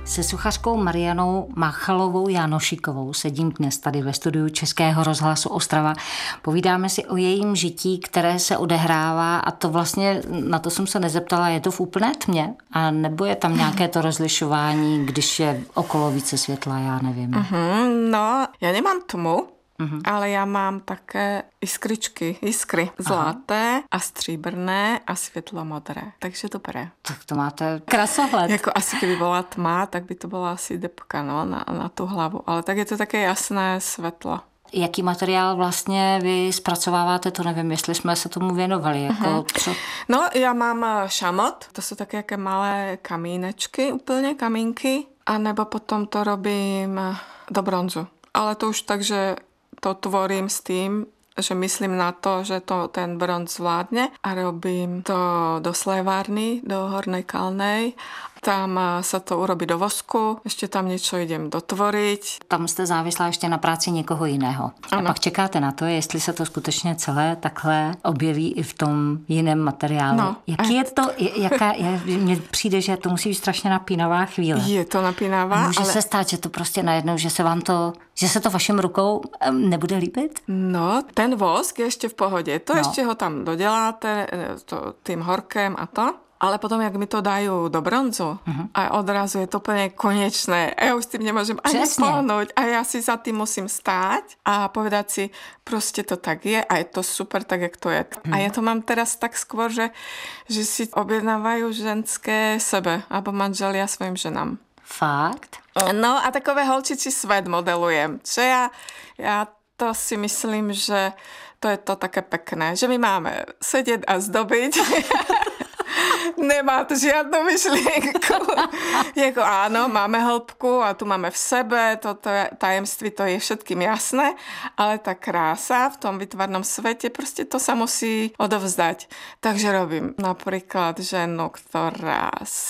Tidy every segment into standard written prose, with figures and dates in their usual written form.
Se sochařkou Marianou Máchalovou Jánošíkovou sedím dnes tady ve studiu Českého rozhlasu Ostrava. Povídáme si o jejím žití, které se odehrává, a to vlastně, na to jsem se nezeptala, je to v úplné tmě? A nebo je tam nějaké to rozlišování, když je okolo více světla, já nevím. No, já nemám tmu, ale já mám také iskry zlaté a stříbrné a světlomodré, takže dobré. Tak to máte krasohled. Jako asi kdyby byla tma, tak by to byla asi depka, no, na tu hlavu, ale tak je to také jasné světlo. Jaký materiál vlastně vy zpracováváte, to nevím, jestli jsme se tomu věnovali. Jako co? No, já mám šamot, to jsou také jaké malé kamínečky, úplně kamínky, anebo potom to robím do bronzu. Ale to už tak, že to tvorím s tým, že myslím na to, že to ten bronz zvládne a robím to do slévárny, do Hornej Kalnej. Tam sa to urobí do vosku, ešte tam niečo idem dotvoriť. Tam jste závislá ještě na práci někoho jiného. A pak čekáte na to, jestli se to skutečně celé takhle objeví i v tom jiném materiálu. No. Jaký je to, mně přijde, že to musí být strašně napínavá chvíle. Je to napínavá, a může se stát, že to prostě najednou, že se to vašim rukou nebude líbit? No, ten vosk je ešte v pohode. To ešte ho tam dodeláte tým horkem a to. Ale potom, jak mi to dajú do bronzu a odrazu je to úplne konečné. A ja už s tým nemôžem ani pohnúť. A ja si za tým musím stáť a povedať si, proste to tak je a je to super tak, jak to je. A ja to mám teraz tak skôr, že si objednávajú ženské sebe alebo manželia svojim ženám. Fakt? No a takové holčičí svet modelujem. Čo ja to si myslím, že to je to také pekné, že my máme sedieť a zdobiť. Nemá to žiadnu myšlienku. Jako áno, máme hĺbku a tu máme v sebe, toto tajemství, to je všetkým jasné, ale tá krása v tom vytvarnom svete, proste to sa musí odovzdať. Takže robím napríklad ženu, ktorá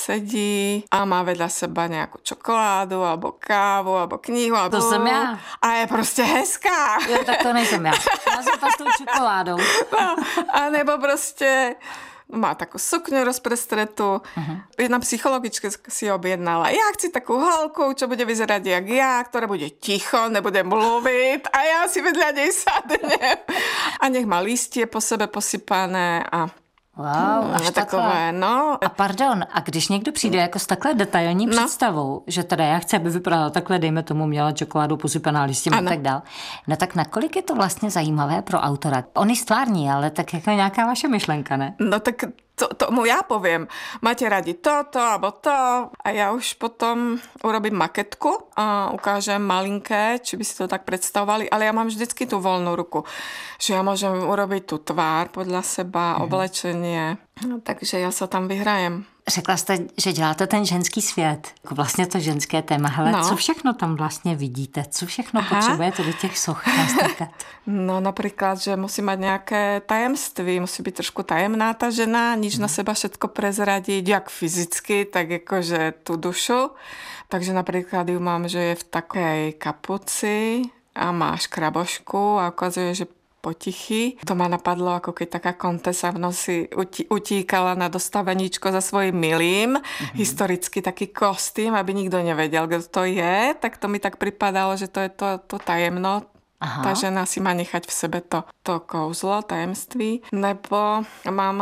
sedí a má vedľa seba nejakú čokoládu, alebo kávu, alebo knihu. To jsem já. A je prostě hezká. Jo, tak to nejsem já. Já jsem pas tou čokoládou. No, a nebo prostě má takú sukňu rozprestretú. Jedna psychologička si objednala. Ja chci takú holku, čo bude vyzerať jak ja, ktorá bude ticho, nebude mluviť a ja si vedľa nej sadnem. A nech má listie po sebe posypané a wow, až takové, no. A pardon, a když někdo přijde jako s takhle detailní představou, že teda já chci, aby vypadala takhle, dejme tomu, měla čokoládu posypaná listím a tak dál, no tak nakolik je to vlastně zajímavé pro autora? On je stvární, ale tak jako nějaká vaše myšlenka, ne? No tak tomu ja poviem, máte radi toto alebo to a ja už potom urobím maketku a ukážem malinké, či by si to tak predstavovali, ale ja mám vždycky tú voľnú ruku, že ja môžem urobiť tú tvár podľa seba, oblečenie, takže ja sa tam vyhrajem. Řekla jste, že děláte ten ženský svět, jako vlastně to ženské téma. Hele, co všechno tam vlastně vidíte? Co všechno potřebujete do těch soch nastrkat? No napríklad, že musí mať nejaké tajemství, musí byť trošku tajemná tá žena, nič na seba všetko prezradiť, jak fyzicky, tak akože tú dušu. Takže napríklad ju mám, že je v takej kapuci a má škrabošku a ukazuje, že potichy. To ma napadlo, ako keď taká kontesa v noci utíkala na dostaveníčko za svojím milým. Historicky taký kostým, aby nikto nevedel, kto to je. Tak to mi tak pripadalo, že to je to tajemno. Aha. Tá žena si má nechať v sebe to kouzlo, tajemství. Nebo mám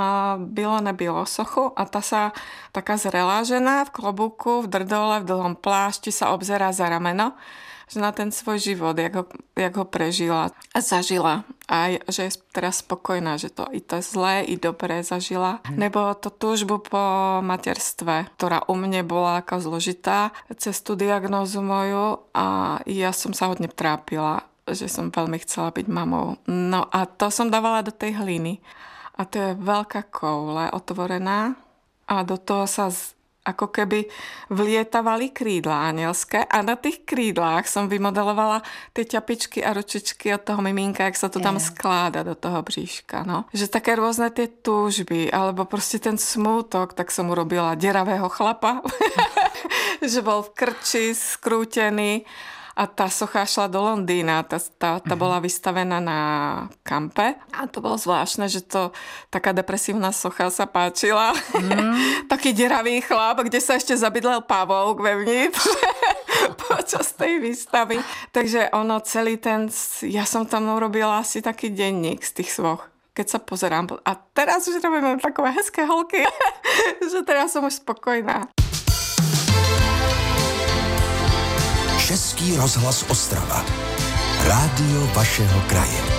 bilosochu a tá sa taká zrelá žena v klobúku, v drdole, v dlhom plášti sa obzerá za rameno, že na ten svoj život, jak ho prežila a zažila. A že je teraz spokojná, že to i to zlé, i dobré zažila. Nebo to túžbu po materstve, ktorá u mne bola ako zložitá cez tú diagnózu moju a ja som sa hodne trápila, že som veľmi chcela byť mamou. No a to som dávala do tej hliny. A to je veľká koule otvorená a do toho sa ako keby vlietavali krídla anielské a na tých krídlách som vymodelovala tie ťapičky a ručičky od toho miminka, jak sa to tam skláda do toho bříška. No. Že také rôzne tie túžby, alebo proste ten smútok, tak som urobila deravého chlapa, že bol v krči, skrútený a tá socha šla do Londýna. Tá bola vystavená na kampe a to bolo zvláštne, že to taká depresívna socha sa páčila. Taký deravý chlap, kde sa ešte zabydlel pavouk vevnitř počas tej výstavy. Takže ono celý ja som tam urobila asi taký denník z tých svoch. Keď sa pozerám. A teraz už robíme takové hezké holky, že teraz som už spokojná. Český rozhlas Ostrava. Rádio vašeho kraje.